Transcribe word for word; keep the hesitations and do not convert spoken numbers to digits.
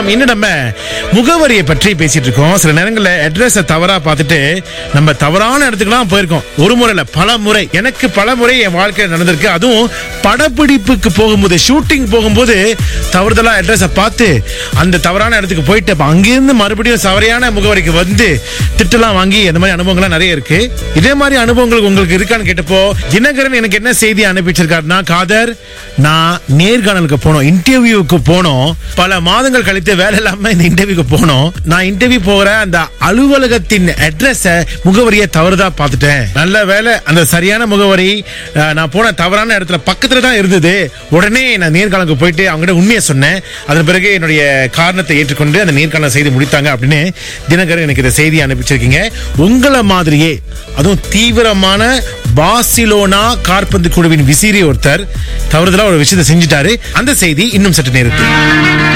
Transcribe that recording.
ஆம், இன்னும் நம்ம முகவரியை பற்றி பேசிட்டு இருக்கோம். சில நேரங்களில் அட்ரஸ் தவறா பார்த்துட்டு நம்ம தவறான இடத்துக்குலாம் போயிருக்கோம். ஒரு முறை இல்ல, பல முறை. எனக்கு பல முறை என் வாழ்க்கையில் நடந்திருக்கு. அதுவும் படப்பிடிப்புக்கு போகும்போது, ஷூட்டிங் போகும்போது தவறுதலா அட்ரஸை பார்த்து அந்த தவறான இடத்துக்கு போயிட்டு அப்ப அங்கிருந்து மறுபடியும் சரியான முகவரிக்கு வந்து திட்டலாம் வாங்கி அந்த மாதிரி அனுபவங்கள்லாம் நிறைய இருக்கு. இதே மாதிரி அனுபவங்கள் உங்களுக்கு இருக்கான்னு கேட்டப்போ தினகரன் எனக்கு என்ன செய்தி அனுப்பிச்சிருக்காருன்னா, காதர், நான் நேர்காணலுக்கு போனோம், இன்டர்வியூக்கு போனோம். பல மாதங்கள் கழித்து வேலை இல்லாம இந்த இன்டர்வியூக்கு போனோம். நான் இன்டர்வியூ போகிற அந்த அலுவலகத்தின் அட்ரஸ முகவரியை தவறுதா பார்த்துட்டேன். நல்ல வேலை, அந்த சரியான முகவரி நான் போன தவறான இடத்துல பக்கத்துல தான் இருந்தது. உடனே நான் நேர்காணலுக்கு போயிட்டு அவங்ககிட்ட உண்மையை சொன்னேன். அதன் பிறகு என்னுடைய காரணத்தை ஏற்றுக்கொண்டு அந்த நேர்காணல் செய்து முடித்தாங்க அப்படின்னு தினகரன் எனக்கு இந்த செய்தி அனுப்பிச்சிருக்கீங்க. உங்களை மாதிரியே அதுவும் தீவிரமான பார்சிலோனா காற்பந்து குழுவின் விசிறி ஒருத்தர் தவறுதலா ஒரு விஷயத்தை செஞ்சுட்டாரு. அந்த செய்தி இன்னும் சற்று நேரத்தில்.